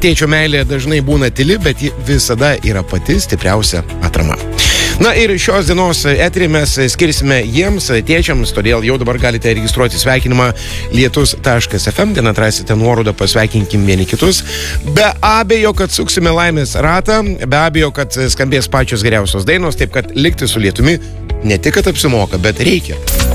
tėčio meilė dažnai būna tyli, bet ji visada yra pati stipriausia atrama. Na ir šios dienos eterį mes skirsime jiems, tėčiams, todėl jau dabar galite registruoti sveikinimą lietus.fm, ten atrasite nuorodą pasveikinkim vieni kitus. Be abejo, kad suksime laimės ratą, be abejo, kad skambės pačios geriausios dainos, taip kad likti su lietumi ne tik, kad apsimoka, bet reikia.